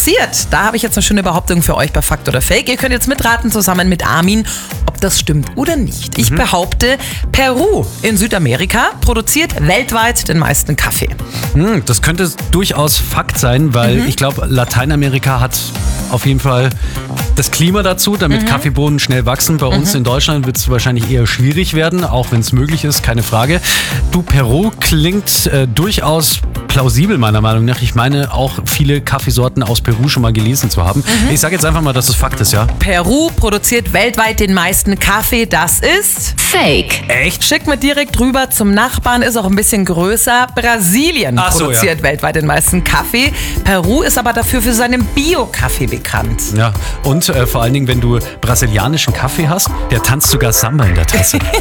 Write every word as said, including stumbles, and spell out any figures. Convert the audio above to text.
produziert? Da habe ich jetzt eine schöne Behauptung für euch bei Fakt oder Fake. Ihr könnt jetzt mitraten zusammen mit Armin, ob das stimmt oder nicht. Ich mhm. behaupte, Peru in Südamerika produziert weltweit den meisten Kaffee. Hm, das könnte durchaus Fakt sein, weil mhm. ich glaube, Lateinamerika hat auf jeden Fall das Klima dazu, damit mhm. Kaffeebohnen schnell wachsen. Bei uns mhm. in Deutschland wird es wahrscheinlich eher schwierig werden, auch wenn es möglich ist, keine Frage. Du, Peru klingt äh, durchaus plausibel meiner Meinung nach. Ich meine, auch viele Kaffeesorten aus Peru schon mal gelesen zu haben. Mhm. Ich sage jetzt einfach mal, dass es Fakt ist, ja? Peru produziert weltweit den meisten Kaffee. Das ist Fake. Echt? Schick mal direkt rüber zum Nachbarn, ist auch ein bisschen größer. Brasilien Ach so, produziert ja. weltweit den meisten Kaffee. Peru ist aber dafür für seinen Bio-Kaffee bekannt. Ja, und äh, vor allen Dingen, wenn du brasilianischen Kaffee hast, der tanzt sogar Samba in der Tasse.